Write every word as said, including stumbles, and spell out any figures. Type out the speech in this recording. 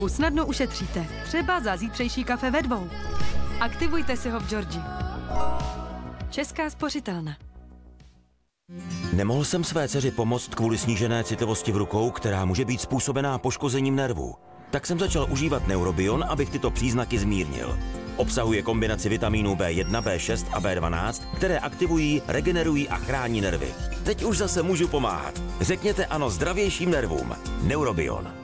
Snadno ušetříte, třeba za zítřejší kafe ve dvou. Aktivujte si ho v Georgi. Česká spořitelna. Nemohl jsem své dceři pomoct kvůli snížené citlivosti v rukou, která může být způsobená poškozením nervů. Tak jsem začal užívat Neurobion, abych tyto příznaky zmírnil. Obsahuje kombinaci vitamínů B jedna, B šest a B dvanáct, které aktivují, regenerují a chrání nervy. Teď už zase můžu pomáhat. Řekněte ano zdravějším nervům. Neurobion.